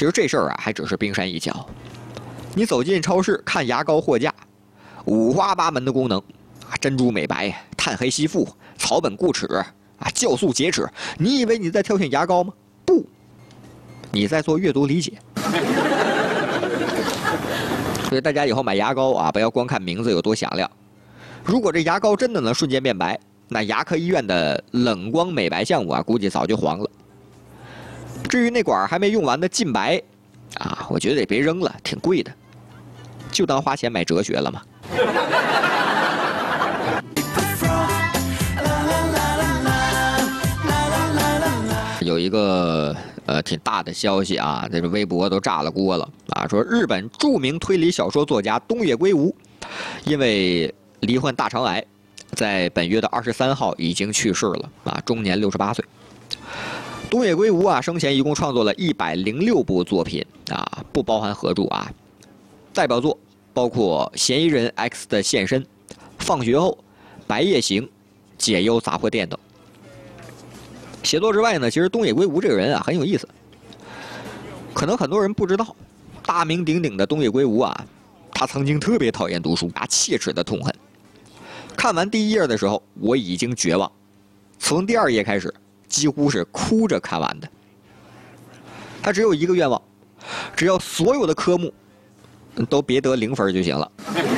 其实这事儿啊，还只是冰山一角。你走进超市看牙膏货架，五花八门的功能，珍珠美白、碳黑吸附、草本固齿啊、酵素洁齿。你以为你在挑选牙膏吗？不，你在做阅读理解。所以大家以后买牙膏啊，不要光看名字有多响亮。如果这牙膏真的能瞬间变白，那牙科医院的冷光美白项目啊，估计早就黄了。至于那管还没用完的净白，啊，我觉得也别扔了，挺贵的，就当花钱买哲学了嘛。有一个挺大的消息啊，这个微博都炸了锅了啊，说日本著名推理小说作家东野圭吾，因为罹患大肠癌，在本月的23号已经去世了啊，终年68岁。东野圭吾啊，生前一共创作了106部作品啊，不包含合著啊。代表作包括《嫌疑人 X 的现身》《放学后》《白夜行》《解忧杂货店》等。写作之外呢，其实东野圭吾这个人啊很有意思。可能很多人不知道，大名鼎鼎的东野圭吾啊，他曾经特别讨厌读书啊，切齿的痛恨。看完第1页的时候，我已经绝望，从第2页开始，几乎是哭着看完的。他只有一个愿望，只要所有的科目都别得0分就行了。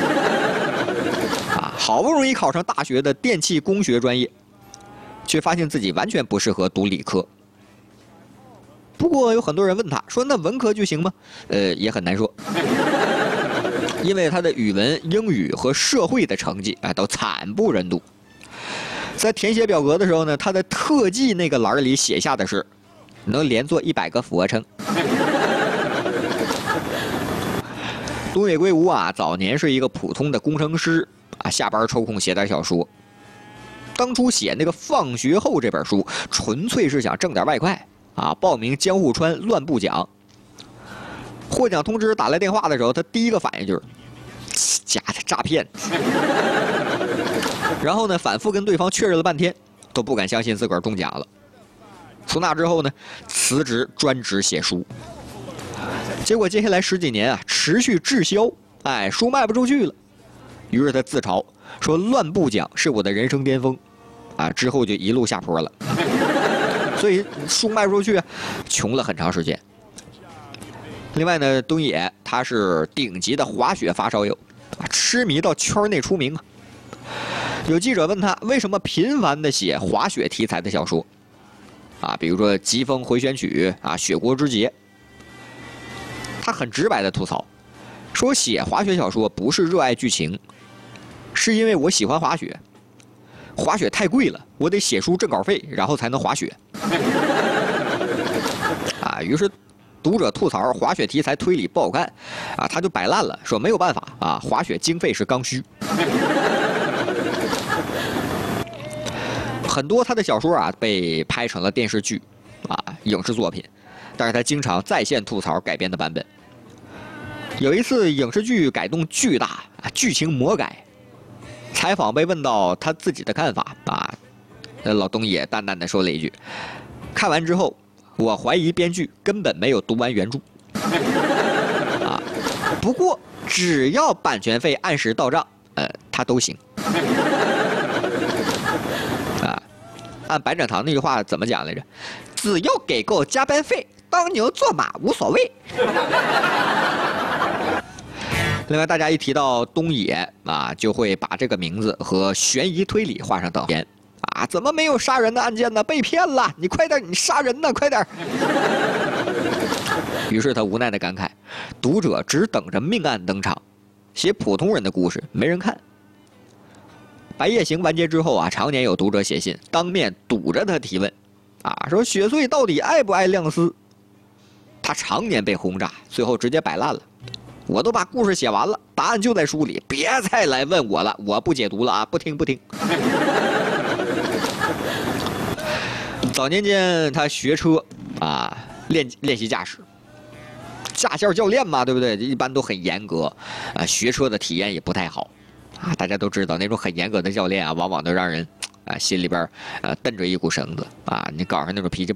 啊，好不容易考上大学的电气工学专业，却发现自己完全不适合读理科。不过有很多人问他说：“那文科就行吗？”也很难说，因为他的语文、英语和社会的成绩啊都惨不忍睹。在填写表格的时候呢，他的特技那个栏里写下的是能连做100个俯卧撑。东野圭吾啊，早年是一个普通的工程师啊，下班抽空写点小说。当初写那个《放学后》这本书，纯粹是想挣点外快啊，报名江户川乱步奖。获奖通知打来电话的时候，他第一个反应就是假的诈骗。然后呢，反复跟对方确认了半天，都不敢相信自个儿中奖了。从那之后呢，辞职专职写书。结果接下来10几年啊，持续滞销，哎，书卖不出去了。于是他自嘲说：“乱步奖是我的人生巅峰。”啊，之后就一路下坡了。所以书卖不出去，穷了很长时间。另外呢，东野他是顶级的滑雪发烧友，啊，痴迷到圈内出名啊。有记者问他为什么频繁地写滑雪题材的小说，啊，比如说《疾风回旋曲》啊，《雪国之劫》。他很直白地吐槽，说写滑雪小说不是热爱剧情，是因为我喜欢滑雪。滑雪太贵了，我得写书挣稿费，然后才能滑雪。啊，于是读者吐槽滑雪题材推理不好看，啊，他就摆烂了，说没有办法啊，滑雪经费是刚需。很多他的小说啊被拍成了电视剧，啊，影视作品，但是他经常在线吐槽改编的版本。有一次影视剧改动巨大，剧情魔改。采访被问到他自己的看法啊，老东野淡淡的说了一句：“看完之后，我怀疑编剧根本没有读完原著。”啊，不过只要版权费按时到账，他都行。啊，按白展堂那句话怎么讲来着？只要给够加班费，当牛做马无所谓。另外，大家一提到东野啊，就会把这个名字和悬疑推理画上等号啊！怎么没有杀人的案件呢？被骗了！你快点，你杀人呢，快点！于是他无奈的感慨：读者只等着命案登场，写普通人的故事没人看。《白夜行》完结之后啊，常年有读者写信当面堵着他提问，啊，说雪穗到底爱不爱亮司？他常年被轰炸，最后直接摆烂了。我都把故事写完了，答案就在书里，别再来问我了，我不解读了啊，不听。早年间他学车啊，练习驾驶，驾校教练嘛，对不对？一般都很严格啊，学车的体验也不太好啊。大家都知道那种很严格的教练啊，往往都让人啊心里边瞪着一股绳子啊。你搞上那种脾气